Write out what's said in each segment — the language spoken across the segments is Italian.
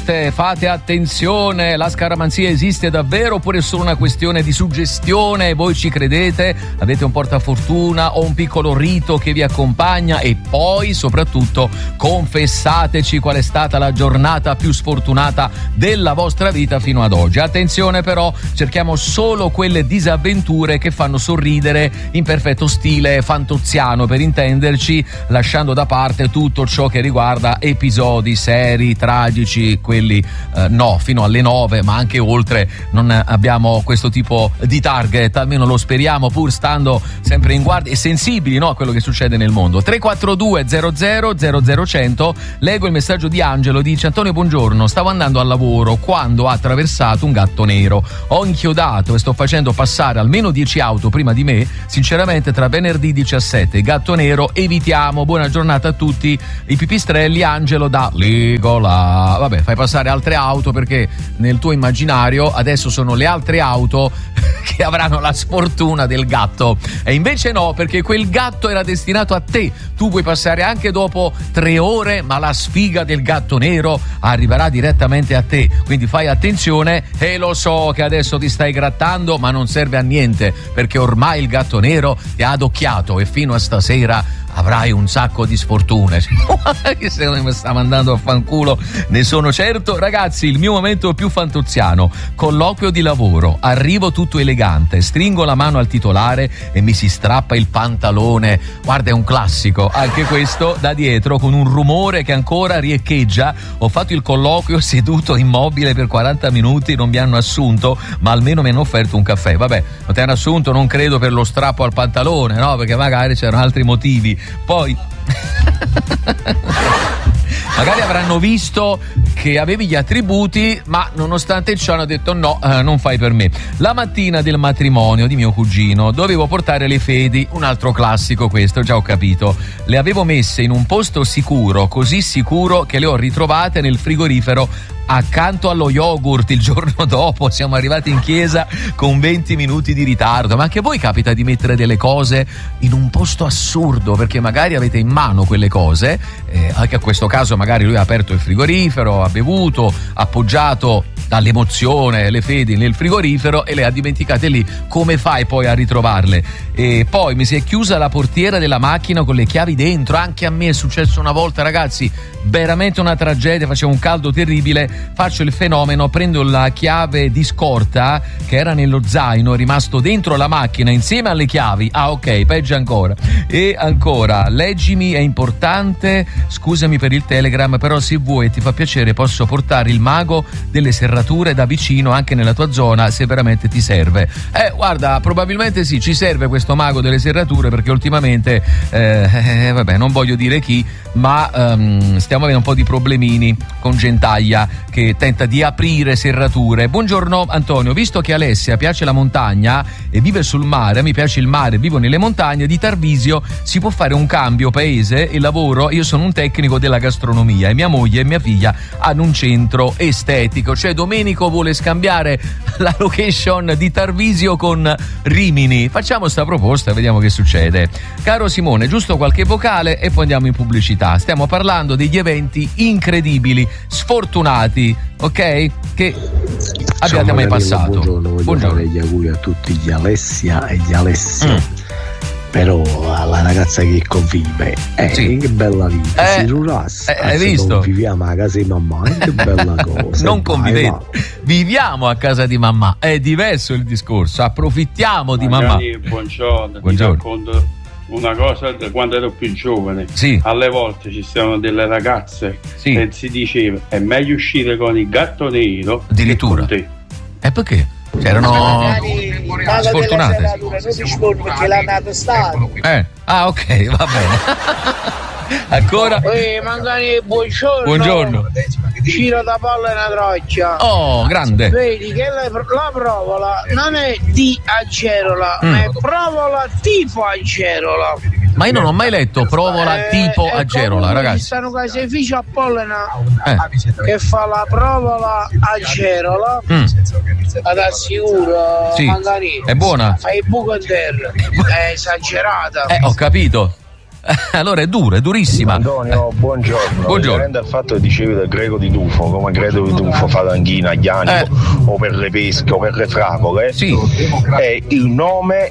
risposte, fate attenzione, la scaramanzia esiste davvero oppure è solo una questione di suggestione? Voi ci credete? Avete un portafortuna o un piccolo rito che vi accompagna? E poi soprattutto confessateci qual è stata la giornata più sfortunata della vostra vita fino ad oggi. Attenzione però, cerchiamo solo quelle disavventure che fanno sorridere in perfetto stile fantoziano, per intenderci, lasciando da parte tutto ciò che riguarda episodi seri, tragici, quelli no, fino alle 9, ma anche oltre. Non abbiamo questo tipo di target, almeno lo speriamo, pur stando sempre in guardia e sensibili, no, a quello che succede nel mondo. 342 00 100. Leggo il messaggio di Angelo, dice: Antonio, buongiorno, stavo andando al lavoro quando ha attraversato un gatto nero, ho inchiodato e sto facendo passare almeno 10 auto prima di me. Sinceramente tra venerdì 17 gatto nero evitiamo. Buona giornata a tutti i pipistrelli. Angelo da Ligola. Vabbè, fai passare altre auto perché nel tuo immaginario adesso sono le altre auto che avranno la sfortuna del gatto, e invece no, perché quel gatto era destinato a te. Tu puoi passare anche dopo 3 ore, ma la sfiga del gatto nero arriverà direttamente a te, quindi fai attenzione. E lo so che adesso ti stai grattando, ma non serve a niente, perché ormai il gatto nero ti ha adocchiato e fino a stasera avrai un sacco di sfortune. Che secondo me mi sta mandando a fanculo, ne sono certo. Ragazzi, il mio momento più fantoziano: colloquio di lavoro, arrivo tutto elegante, stringo la mano al titolare e mi si strappa il pantalone. Guarda, è un classico anche questo, da dietro con un rumore che ancora riecheggia. Ho fatto il colloquio seduto immobile per 40 minuti, non mi hanno assunto, ma almeno mi hanno offerto un caffè. Vabbè, non ti hanno assunto, non credo per lo strappo al pantalone, no, perché magari c'erano altri motivi. Poi magari avranno visto che avevi gli attributi, ma nonostante ciò hanno detto no, non fai per me. La mattina del matrimonio di mio cugino dovevo portare le fedi, un altro classico questo, già ho capito. Le avevo messe in un posto sicuro, così sicuro che le ho ritrovate nel frigorifero accanto allo yogurt il giorno dopo. Siamo arrivati in chiesa con 20 minuti di ritardo. Ma anche voi capita di mettere delle cose in un posto assurdo perché magari avete in mano quelle cose, anche a questo caso magari lui ha aperto il frigorifero, ha bevuto, ha appoggiato dall'emozione le fedi nel frigorifero e le ha dimenticate lì. Come fai poi a ritrovarle? E poi mi si è chiusa la portiera della macchina con le chiavi dentro. Anche a me è successo una volta, ragazzi, veramente una tragedia, faceva un caldo terribile, faccio il fenomeno, prendo la chiave di scorta che era nello zaino, è rimasto dentro la macchina insieme alle chiavi. Ah, ok, peggio ancora. E ancora, leggimi, è importante, scusami per il Telegram, però se vuoi, ti fa piacere, posso portare il mago delle serrature da vicino anche nella tua zona se veramente ti serve. Guarda, probabilmente sì, ci serve questo mago delle serrature, perché ultimamente vabbè, non voglio dire chi, ma stiamo avendo un po' di problemini con Gentaglia che tenta di aprire serrature. Buongiorno Antonio, visto che Alessia piace la montagna e vive sul mare, a me piace il mare, vivo nelle montagne di Tarvisio, si può fare un cambio paese e lavoro? Io sono un tecnico della gastronomia e mia moglie e mia figlia hanno un centro estetico, cioè Domenico vuole scambiare la location di Tarvisio con Rimini. Facciamo sta proposta e vediamo che succede. Caro Simone, giusto qualche vocale e poi andiamo in pubblicità. Stiamo parlando degli eventi incredibili, sfortunati, ok? Che abbiate mai passato. Buongiorno, fare gli auguri a tutti gli Alessia e gli Alessia. Però alla ragazza che convive, sì, che bella vita, si rulassa. Hai visto? Non viviamo a casa di mamma, che bella cosa. Non convivete, viviamo a casa di mamma, è diverso il discorso, approfittiamo di mamma. Buongiorno. Ti racconto una cosa da quando ero più giovane. Sì. Alle volte ci stavano delle ragazze, sì, e si diceva è meglio uscire con il gatto nero addirittura che con te. E perché? Erano sfortunate. Perché l'hanno attestato. Ah, ok, va bene. Ancora? Magari buongiorno. Giro da palla e una troccia. Oh, grande. Vedi che la provola non è di acerola, ma è provola tipo acerola. Ma io non ho mai letto provola tipo acerola, ragazzi. Ci stanno caseifici a Pollena che fa la provola acerola. Ad assicuro, sì, Manganino, è buona. Fai il buco in terra. È esagerata. Ho capito. Allora è dura, è durissima. Antonio, buongiorno. Al fatto che dicevi del greco di tufo, come greco di tufo fa l'anghina agli anni o per le pesche o per le fragole, è il nome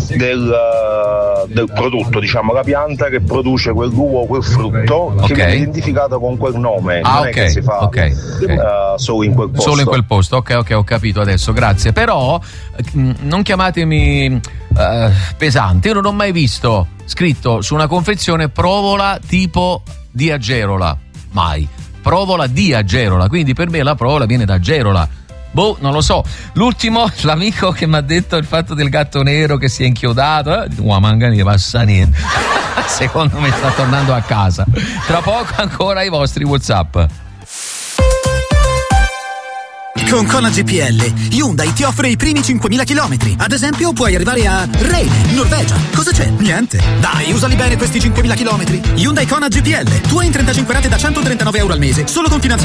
del prodotto, diciamo, la pianta che produce quell'uovo o quel frutto che viene identificato con quel nome, non è che si fa solo in quel posto. Solo in quel posto, ok, ho capito adesso, grazie. Però non chiamatemi pesante, io non ho mai visto scritto su una confezione provola tipo di Agerola, mai. Provola di Agerola, quindi per me la provola viene da Agerola. Non lo so. L'ultimo, l'amico che mi ha detto il fatto del gatto nero che si è inchiodato, manga ne passa niente. Secondo me sta tornando a casa. Tra poco ancora i vostri WhatsApp. Con Kona GPL, Hyundai ti offre i primi 5.000 chilometri. Ad esempio, puoi arrivare a Rene, Norvegia. Cosa c'è? Niente. Dai, usali bene questi 5.000 chilometri. Hyundai Kona GPL, tua in 35 rate da €139 al mese, solo con finanziamento